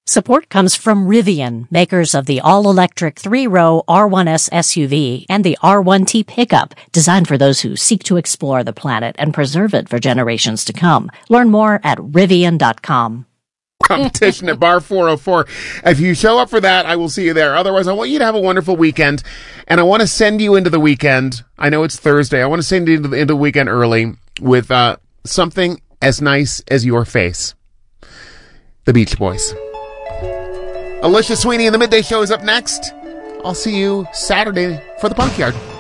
Support comes from Rivian, makers of the all-electric 3-row R1S SUV and the R1T pickup, designed for those who seek to explore the planet and preserve it for generations to come. Learn more at Rivian.com. Competition at Bar 404. If you show up for that, I will see you there. Otherwise, I want you to have a wonderful weekend, and I want to send you into the weekend. I know it's Thursday. I want to send you into the weekend early with something as nice as your face. The Beach Boys. Alicia Sweeney in the Midday Show is up next. I'll see you Saturday for the Punk Yard.